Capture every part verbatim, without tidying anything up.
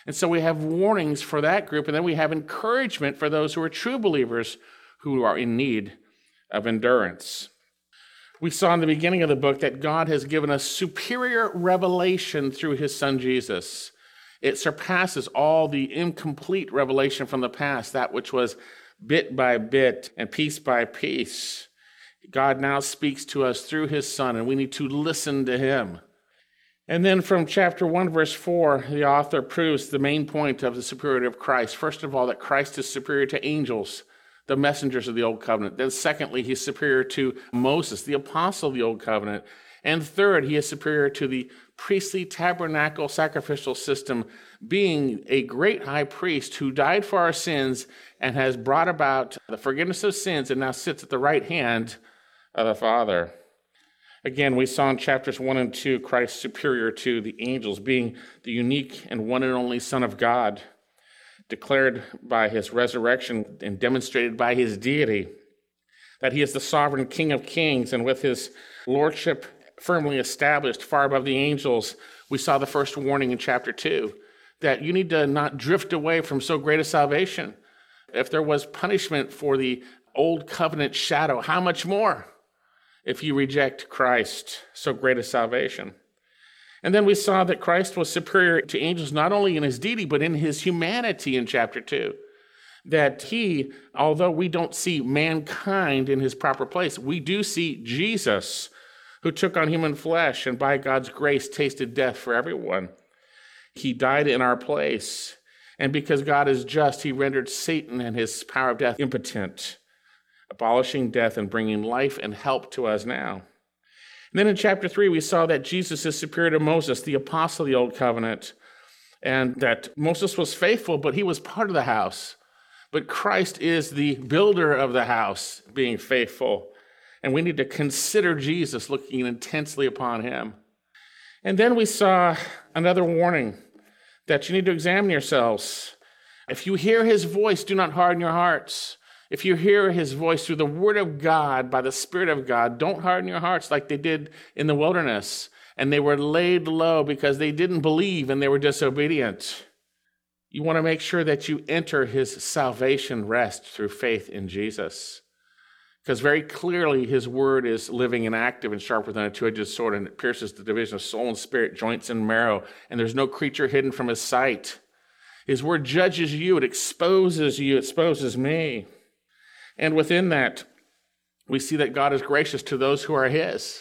And so we have warnings for that group, and then we have encouragement for those who are true believers who are in need of endurance. We saw in the beginning of the book that God has given us superior revelation through his son Jesus. It surpasses all the incomplete revelation from the past, that which was bit by bit and piece by piece. God now speaks to us through his son, and we need to listen to him. And then from chapter one, verse four, the author proves the main point of the superiority of Christ. First of all, that Christ is superior to angels, the messengers of the Old Covenant. Then secondly, he's superior to Moses, the apostle of the Old Covenant. And third, he is superior to the priestly tabernacle sacrificial system, being a great high priest who died for our sins and has brought about the forgiveness of sins and now sits at the right hand of the Father. Again, we saw in chapters one and two, Christ superior to the angels, being the unique and one and only Son of God, declared by his resurrection and demonstrated by his deity, that he is the sovereign King of kings, and with his lordship firmly established far above the angels. We saw the first warning in chapter two, that you need to not drift away from so great a salvation. If there was punishment for the old covenant shadow, how much more if you reject Christ, so great a salvation? And then we saw that Christ was superior to angels, not only in his deity, but in his humanity in chapter two. That he, although we don't see mankind in his proper place, we do see Jesus, who took on human flesh and by God's grace tasted death for everyone. He died in our place. And because God is just, he rendered Satan and his power of death impotent, abolishing death and bringing life and help to us now. And then in chapter three, we saw that Jesus is superior to Moses, the apostle of the Old Covenant, and that Moses was faithful, but he was part of the house. But Christ is the builder of the house, being faithful. And we need to consider Jesus, looking intensely upon him. And then we saw another warning that you need to examine yourselves. If you hear his voice, do not harden your hearts. If you hear his voice through the word of God, by the Spirit of God, don't harden your hearts like they did in the wilderness. And they were laid low because they didn't believe and they were disobedient. You want to make sure that you enter his salvation rest through faith in Jesus. Because very clearly his word is living and active and sharper than a two-edged sword, and it pierces the division of soul and spirit, joints and marrow, and there's no creature hidden from his sight. His word judges you, it exposes you, it exposes me. And within that, we see that God is gracious to those who are his.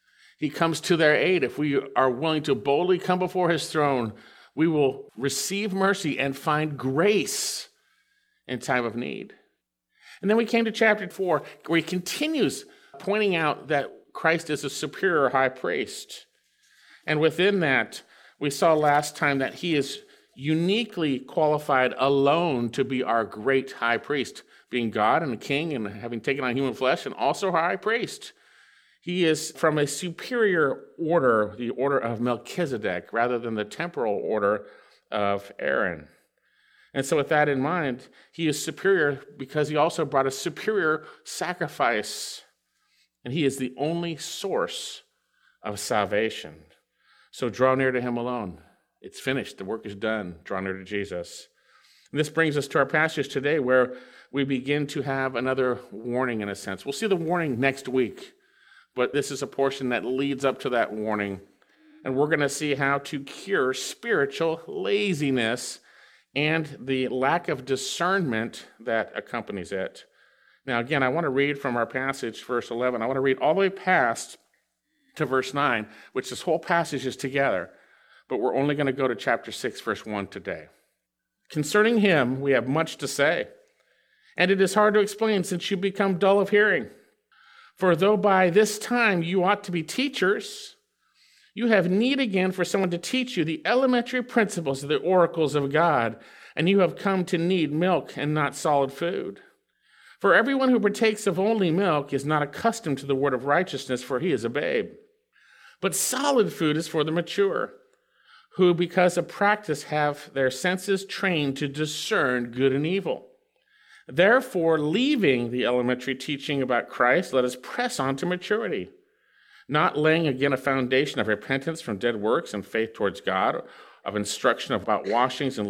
He comes to their aid. If we are willing to boldly come before his throne, we will receive mercy and find grace in time of need. And then we came to chapter four, where he continues pointing out that Christ is a superior high priest. And within that, we saw last time that he is uniquely qualified alone to be our great high priest, being God and a king and having taken on human flesh, and also high priest. He is from a superior order, the order of Melchizedek, rather than the temporal order of Aaron. And so with that in mind, he is superior because he also brought a superior sacrifice. And he is the only source of salvation. So draw near to him alone. It's finished. The work is done. Draw near to Jesus. And this brings us to our passage today, where we begin to have another warning in a sense. We'll see the warning next week, but this is a portion that leads up to that warning. And we're going to see how to cure spiritual laziness and the lack of discernment that accompanies it. Now, again, I want to read from our passage, verse eleven. I want to read all the way past to verse nine, which this whole passage is together, but we're only going to go to chapter six, verse one today. Concerning him, we have much to say, and it is hard to explain since you become dull of hearing. For though by this time you ought to be teachers, you have need again for someone to teach you the elementary principles of the oracles of God, and you have come to need milk and not solid food. For everyone who partakes of only milk is not accustomed to the word of righteousness, for he is a babe. But solid food is for the mature, who because of practice have their senses trained to discern good and evil. Therefore, leaving the elementary teaching about Christ, let us press on to maturity, not laying again a foundation of repentance from dead works and faith towards God, of instruction about washings and